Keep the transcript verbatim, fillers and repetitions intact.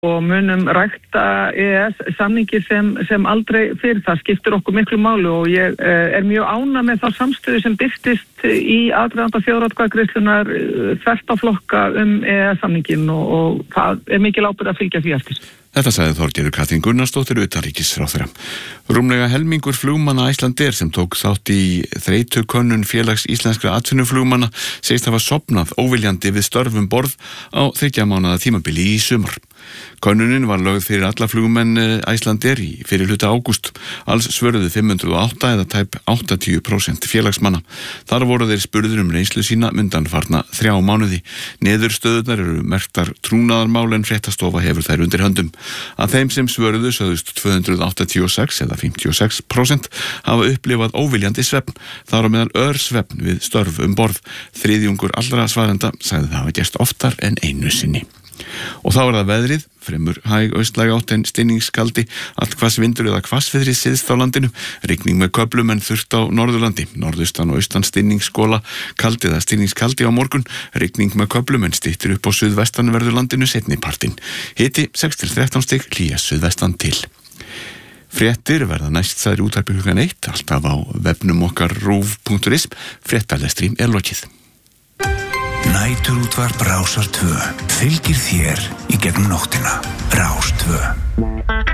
og munum rækta E E S-samningi sem, sem aldrei fyrir. Það skiptir okkur miklu máli og ég eh, er mjög ánægð með þá samstöðu sem birtist í aðdraganda þjóðaratkvæðagreiðslunnar þvert á flokka um E E S-samningin og, og það er mikil ábyrgð að fylgja því eftir. Þetta sagði Þorgerður Katrín Gunnarsdóttir utanríkisráðherra. Rúmlega helmingur flugmanna Icelandair sem tók þátt í þreytukönnun félags íslenskra atvinnuflugmanna segist hafa sofnað óviljandi við störf um borð á þriggja mánaða tímabili í sumar. Könnunin var lögð fyrir alla flugmenn Icelandair í fyrir hluta ágúst. Alls svöruðu fimm hundruð og átta eða tæp áttatíu prósent félagsmanna. Þar voru þeir spurður um reynslu sína undanfarna þrjá mánuði. Niðurstöðurnar eru merktar trúnaðarmál en fréttastofa hefur þær undir höndum. Að þeim sem svöruðu sögðust tvö hundruð áttatíu og sex eða fimmtíu og sex prósent hafa upplifað óviljandi svefn. Þar á meðal örsvefn við störf um borð. Þriðjungur allra svarenda sagði það hafa gerst oftar en einu sinni. Og þá er það veðrið, fremur hæg austlæg átt en stinningskaldi, allt hvassvindur eða hvassviðri syðst á landinu, rigning með köflum en þurrt á Norðurlandi, norðaustan og austan stinningsskola, kaldi eða stinningskaldi á morgun, rigning með köflum en styttir upp á suðvestanverðu landinu seinni partinn. Hiti sex til þrettán stig, hlýja suðvestan til. Fréttir verða næst sagði útvarpi klukkan eitt, alltaf á vefnum okkar rúv punktur is, fréttalestri er lokið. Næturútvarp Rásar tvö fylgir þér í gegnum nóttina. Rás tvö.